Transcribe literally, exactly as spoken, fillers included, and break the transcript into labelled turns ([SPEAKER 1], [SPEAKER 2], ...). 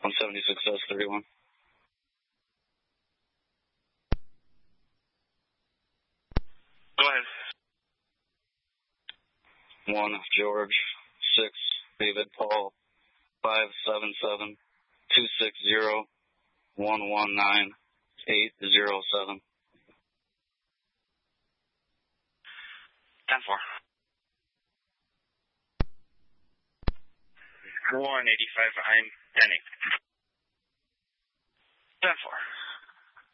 [SPEAKER 1] one seventy-six S thirty-one.
[SPEAKER 2] Go ahead.
[SPEAKER 1] one George, six David Paul, five seven seven two six zero one one nine eight zero seven.
[SPEAKER 2] ten four. one eighty-five, I'm ten eight. ten four.